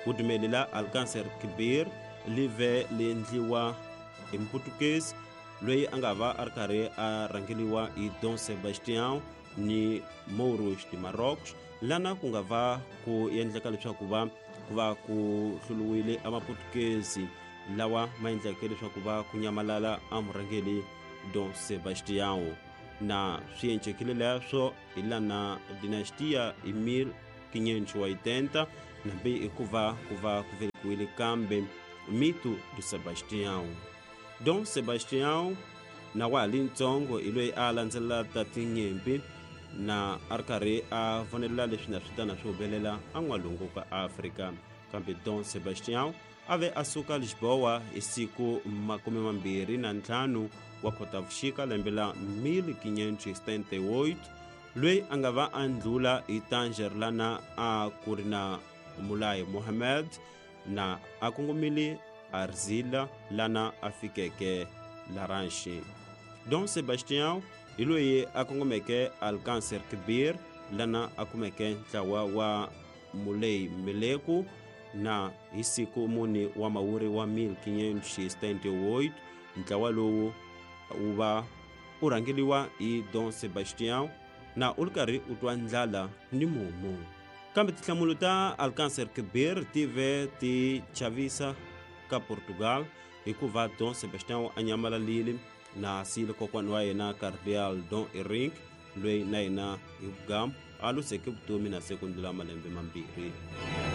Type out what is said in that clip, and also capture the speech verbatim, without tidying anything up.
vutumelela Alcâncer Quibir live liendliwa hi Mputukezi loyi a nga va a ri karhi a rhangeliwa hi Dom Sebastião ni Mouros de Marrocos, lana ku nga va ku endleka leswaku va ku va ku hluluwile amaputukezi lawa ma endleke leswaku va ku nyamalala a murhangeli Dom Sebastião, na swi encekile leswo hi lana dinastia hi mille quinhentos e oitenta nambe i ku va ku va ku velekiwile kambe mito do Sebastião. Dom Sebastião na wa lintsongo hi loyi a landzelaka tinyimpi na a ri karhi a vonelela leswi na switana swi humelela an'walungu ka Afrika, kambe Dom Sebastião a ve a suka Lisboa hi siku makume mambirhi na ntlhanu wa Khotavuxika lembe la mille quinhentos e setenta e oito, loyi a nga va a ndlula hi Tanger lana a ku ri na Mulai Mohammed na a kongomile Arzila lana a fikeke Laranchi. Dom Sebastião hi loyi a kongomeke Alcâncer Quibir lana a kumeke ntlawa wa Mulei Meleku na hi siku muni wa Mawuri wa mille quinhentos e setenta e oito, ntlawa lowu wu va u rhangeliwa hi Dom Sebastião na u ri karhi u twa ndlala ni mumu. Kambe tinhlamulo ta Alcâncer Quibir ti ve ti chavisa ka Portugal hikuva Dom Sebastião a nyamalalile na sile kokwani wa yena Cardeal Dom Henrique loyi na yena hi vugamu a luseke vutomi na sekundula malembe mambirhi.